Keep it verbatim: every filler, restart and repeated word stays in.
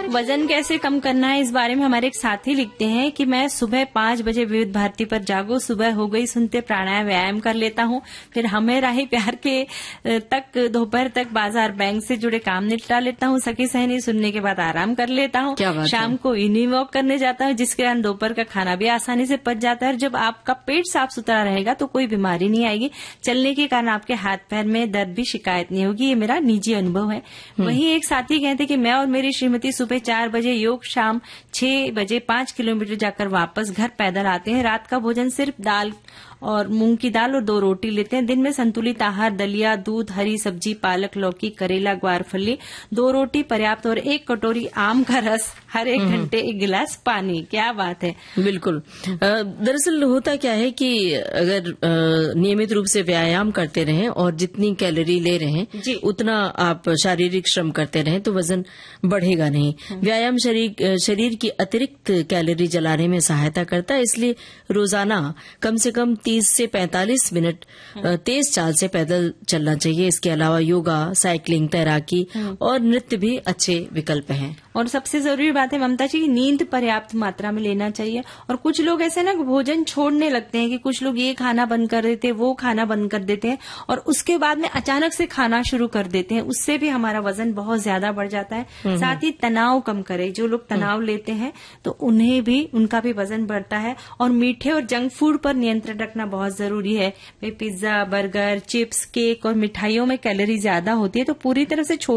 वजन कैसे कम करना है, इस बारे में हमारे एक साथी लिखते हैं कि मैं सुबह पांच बजे विविध भारती पर जागो, सुबह हो गई सुनते प्राणायाम व्यायाम कर लेता हूँ, फिर हमें राही प्यार के तक दोपहर तक बाजार बैंक से जुड़े काम निपटा लेता हूँ, सखी सहनी सुनने के बाद आराम कर लेता हूँ, शाम को इवनिंग वॉक करने जाता हूँ, जिसके कारण दोपहर का खाना भी आसानी से पच जाता है। जब आपका पेट साफ सुथरा रहेगा तो कोई बीमारी नहीं आएगी, चलने के कारण आपके हाथ पैर में दर्द भी शिकायत नहीं होगी। ये मेरा निजी अनुभव है। वहीं एक साथी कहते कि मैं और मेरी श्रीमती सुबह चार बजे योग, शाम छह बजे पांच किलोमीटर जाकर वापस घर पैदल आते हैं। रात का भोजन सिर्फ दाल और मूंग की दाल और दो रोटी लेते हैं। दिन में संतुलित आहार, दलिया, दूध, हरी सब्जी, पालक, लौकी, करेला, ग्वारफली, दो रोटी पर्याप्त और एक कटोरी आम का रस, हर एक घंटे एक गिलास पानी। क्या बात है। बिल्कुल। दरअसल होता क्या है कि अगर नियमित रूप से व्यायाम करते रहें और जितनी कैलोरी ले रहे हैं उतना आप शारीरिक श्रम करते रहें तो वजन बढ़ेगा नहीं। व्यायाम शरीर शरीर की अतिरिक्त कैलोरी जलाने में सहायता करता है, इसलिए रोजाना कम से कम तीस से पैंतालीस मिनट तेज चाल से पैदल चलना चाहिए। इसके अलावा योगा, साइकिलिंग, तैराकी और नृत्य भी अच्छे विकल्प हैं। और सबसे जरूरी बात है ममता जी, नींद पर्याप्त मात्रा में लेना चाहिए। और कुछ लोग ऐसे ना भोजन छोड़ने लगते हैं कि कुछ लोग ये खाना बंद कर देते हैं, वो खाना बंद कर देते हैं और उसके बाद में अचानक से खाना शुरू कर देते हैं। उससे भी हमारा वजन बहुत ज्यादा बढ़ जाता है। साथ ही तनाव कम करे, जो लोग तनाव लेते हैं तो उन्हें भी उनका भी वजन बढ़ता है। और मीठे और जंक फूड पर नियंत्रण रखना बहुत जरूरी है। पिज्जा, बर्गर, चिप्स, केक और मिठाइयों में कैलोरी ज्यादा होती है, तो पूरी तरह से